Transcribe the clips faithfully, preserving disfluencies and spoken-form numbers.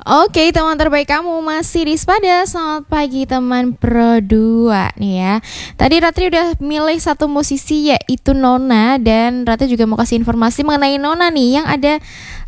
Oke, teman terbaik kamu masih di Spada. Selamat pagi teman Pro dua nih ya. Tadi Ratri udah milih satu musisi yaitu Nona, dan Ratri juga mau kasih informasi mengenai Nona nih yang ada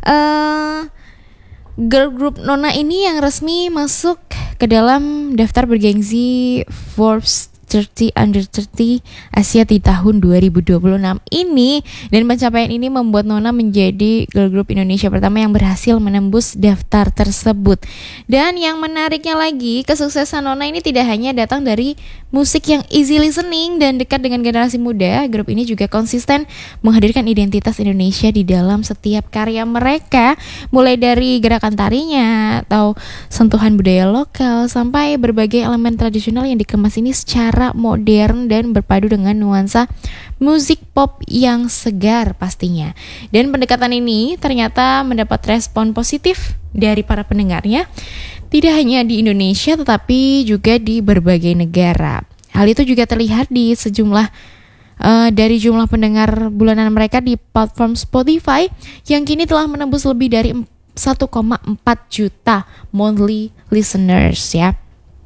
uh, girl group Nona ini yang resmi masuk ke dalam daftar bergengsi Forbes tiga puluh under tiga puluh Asia di tahun dua ribu dua puluh enam ini, dan pencapaian ini membuat Nona menjadi girl group Indonesia pertama yang berhasil menembus daftar tersebut. Dan yang menariknya lagi, kesuksesan Nona ini tidak hanya datang dari musik yang easy listening dan dekat dengan generasi muda. Grup ini juga konsisten menghadirkan identitas Indonesia di dalam setiap karya mereka, mulai dari gerakan tarinya atau sentuhan budaya lokal sampai berbagai elemen tradisional yang dikemas ini secara modern dan berpadu dengan nuansa musik pop yang segar pastinya. Dan pendekatan ini ternyata mendapat respon positif dari para pendengarnya, tidak hanya di Indonesia tetapi juga di berbagai negara. Hal itu juga terlihat di sejumlah uh, dari jumlah pendengar bulanan mereka di platform Spotify yang kini telah menembus lebih dari satu koma empat juta monthly listeners ya.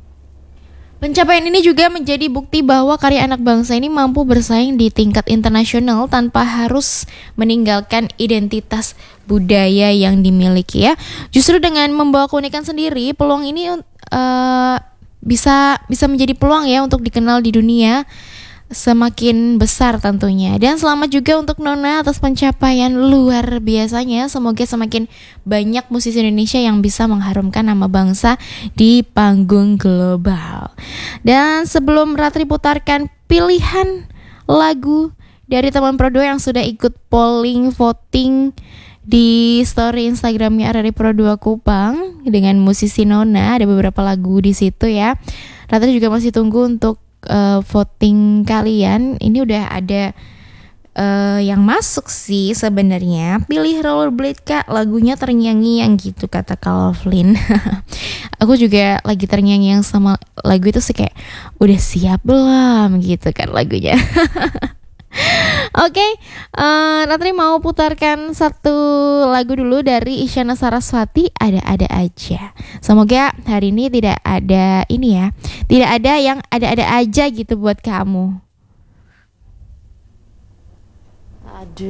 Pencapaian ini juga menjadi bukti bahwa karya anak bangsa ini mampu bersaing di tingkat internasional tanpa harus meninggalkan identitas budaya yang dimiliki ya. Justru dengan membawa keunikan sendiri, peluang ini uh, bisa bisa menjadi peluang ya untuk dikenal di dunia semakin besar tentunya. Dan selamat juga untuk Nona atas pencapaian luar biasanya. Semoga semakin banyak musisi Indonesia yang bisa mengharumkan nama bangsa di panggung global. Dan sebelum Ratri putarkan pilihan lagu dari teman Pro dua yang sudah ikut polling voting di story Instagramnya R R I Pro dua Kupang dengan musisi Nona, ada beberapa lagu di situ ya. Ratri juga masih tunggu untuk Uh, voting kalian. Ini udah ada uh, yang masuk sih sebenarnya. Pilih Rollerblade Kak, lagunya terngiang-ngiang gitu kata Calvin. Aku juga lagi terngiang-ngiang sama lagu itu sih, kayak udah siap belum gitu kan lagunya. Oke, okay, uh, Ratri mau putarkan satu lagu dulu dari Isyana Saraswati, Ada-Ada Aja. Semoga hari ini tidak ada ini ya, tidak ada yang ada-ada aja gitu buat kamu. Aduh.